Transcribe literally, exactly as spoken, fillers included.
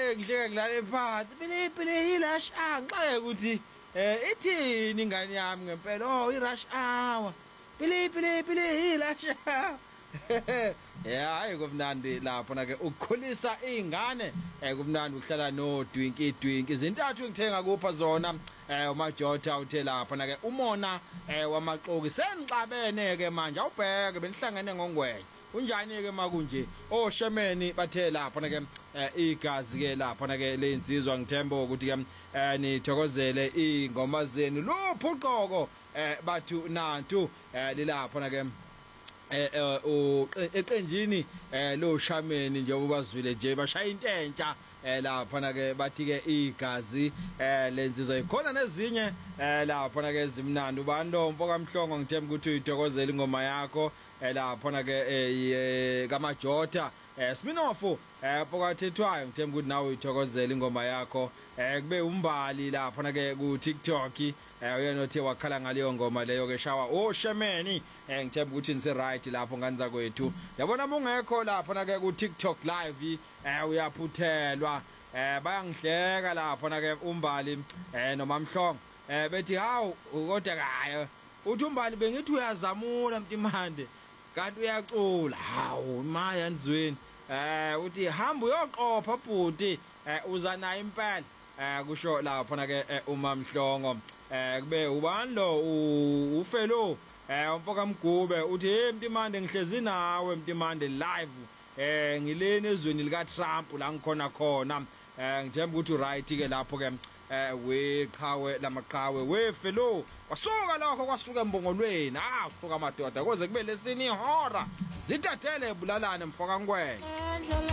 ke ngihleke ngilale phansi pili pili ilash angixe ukuthi eh ithini ingane yami ngempela oh irush hour pili pili pili ilash yeah hayi kumnandi lapho na ke ukukhulisa izingane eh kumnandi ukuhlala no Dwinki Dwinki izintathu ngithenga kupha zona eh uMajota uthe lapho na ke umona eh wamaxoki senixabene ke manje awubheke benihlangene ngongwenya unjani ke makunje oshemeni bathe lapho na ke igazi ke lapho na ke lensizwa ngithemba ukuthi ke nithokozele ingoma zenu lophuqoko eh bathu nantu lilapho na ke eh eqenjini eh lo shameni nje ubazwile nje bashaya intentsha eh lapha na ke bathi ke igazi eh lensizwa ikhona nezinye eh lapha na ke ezimnandi ubantombo kaMhlongo ngithemba ukuthi uyithokozela ingoma yakho eh lapha na ke kaMajota eh Sminofu eh pokathethwayo ngithemba ukuthi nawe uyithokozela ingoma yakho eh kube umbali lapha na ke ku TikTok eh uyena othe wakhala ngaleyo ngoma leyo ke shawa oh shemeni eh ngithemba ukuthi nise right lapho nganza kwethu yabona mungekho lapha na ke ku TikTok live eh uyaphuthelwa eh bayangihleka lapha na ke umbali eh noMamhlongo eh bethi hawu kodwa kayo uthi umbali bengithi uyazamula mtimande kanti uyacula hawu maya nzweni eh uthi hamba uyoqopha bhuti eh uza nayo impela eh kusho lapha na ke uMamhlongo eh kube ubani lo ufelo eh umfoka Mgube uthi hey Mtimande ngihlezi nawe Mtimande live eh ngileni ezweni lika Trump la ngikhona khona eh ngithemba ukuthi right ke lapho ke eh weqhawe lamaqhawe wefelo wasuka lokho kwasuka embongolweni ah usuka amadoda koze kube lesini ihora zithathele bulalane mfoka Ngwenya.